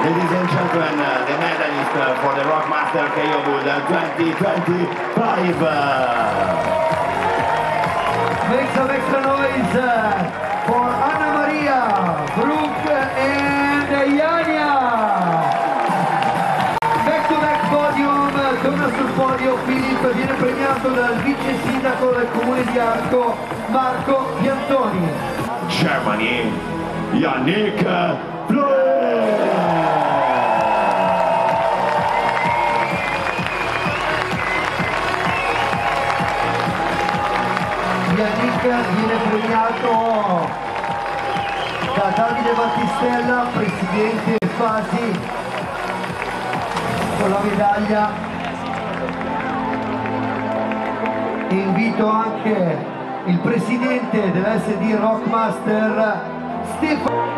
Ladies and gentlemen, the medalist for the Rockmaster KO Bull 2025. Make some extra noise for Anna Maria, Brooke and Yania. Back to back podium, torna sul podio Filippo, viene premiato dal vice sindaco del comune di Arco, Marco Piantoni. Germany, Yannick Fleury. Yannick viene premiato da Davide Battistella, presidente Fasi, con la medaglia. E invito anche il presidente dell'SD Rockmaster, Stefano.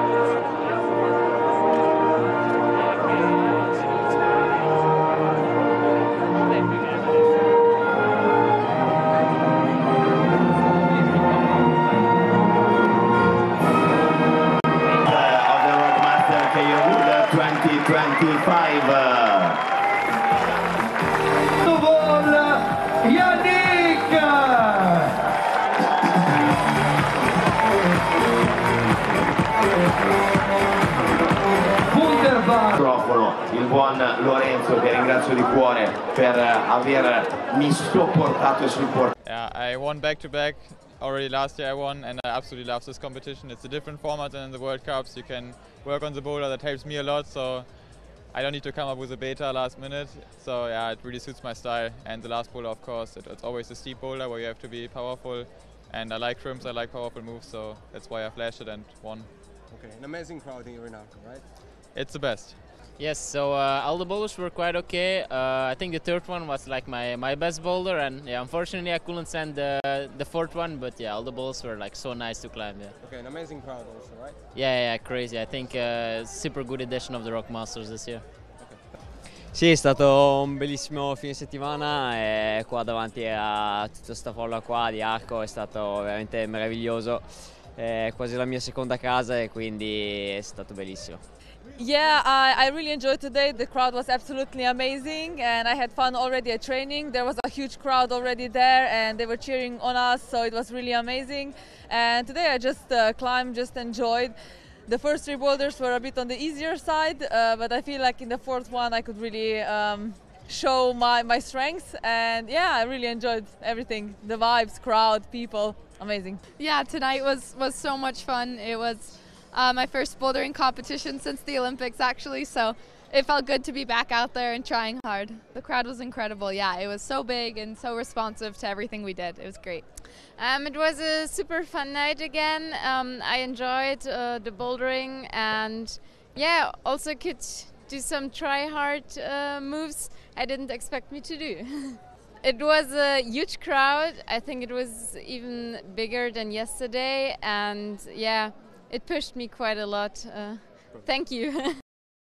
Yannick! Microfono il buon Lorenzo, che ringrazio di cuore per avermi sopportato e supportato. Yeah, I won back-to-back. Already last year I won, and I absolutely love this competition. It's a different format than in the World Cups. You can work on the boulder. That helps me a lot, so I don't need to come up with a beta last minute. So yeah, it really suits my style. And the last boulder, of course, it's always a steep boulder where you have to be powerful. And I like crimps, I like powerful moves, so that's why I flashed it and won. Okay, an amazing crowd in Renarco, right? It's the best. Yes, so all the boulders were quite okay. I think the third one was like my best boulder, and yeah, unfortunately I couldn't send the fourth one, but yeah, all the boulders were like so nice to climb. Yeah. Okay, an amazing crowd also, right? Yeah, crazy. I think super good edition of the Rockmasters this year. Sì, è stato un bellissimo fine settimana e qua davanti a tutta questa folla qua di Arco è stato veramente meraviglioso. È quasi la mia seconda casa e quindi è stato bellissimo. Yeah, I really enjoyed today. The crowd was absolutely amazing and I had fun already at training. There was a huge crowd already there and they were cheering on us, so it was really amazing. And today I just climbed, just enjoyed. The first three boulders were a bit on the easier side, but I feel like in the fourth one I could really show my strengths, and yeah, I really enjoyed everything. The vibes, crowd, people, amazing. Yeah, tonight was so much fun. It was my first bouldering competition since the Olympics actually, so it felt good to be back out there and trying hard. The crowd was incredible. Yeah, it was so big and so responsive to everything we did. It was great. It was a super fun night again. I enjoyed the bouldering and yeah, also could do some try-hard moves I didn't expect me to do. It was a huge crowd. I think it was even bigger than yesterday, and yeah, it pushed me quite a lot. Thank you.